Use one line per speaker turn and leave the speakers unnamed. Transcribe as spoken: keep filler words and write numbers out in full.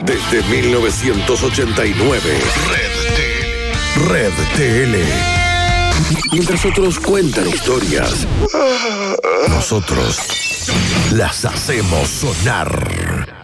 Desde mil novecientos ochenta y nueve, Red T L. Red T L. Mientras otros cuentan historias, nosotros las hacemos sonar.